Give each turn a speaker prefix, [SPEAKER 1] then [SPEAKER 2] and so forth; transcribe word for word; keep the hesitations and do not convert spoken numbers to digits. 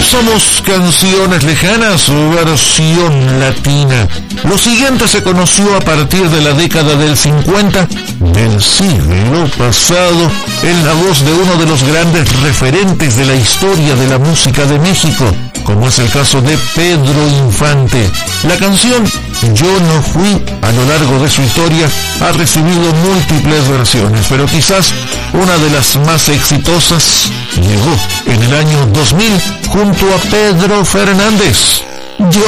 [SPEAKER 1] Somos Canciones Lejanas, versión latina. Lo siguiente se conoció a partir de la década del cincuenta del siglo pasado en la voz de uno de los grandes referentes de la historia de la música de México, como es el caso de Pedro Infante. La canción Yo no fui, a lo largo de su historia, ha recibido múltiples versiones, pero quizás una de las más exitosas llegó en el año dos mil junto a Pedro Fernández. Yo